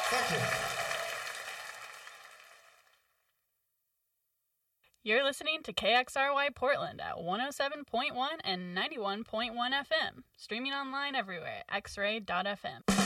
Thank you. You're listening to KXRY Portland at 107.1 and 91.1 FM. Streaming online everywhere at xray.fm.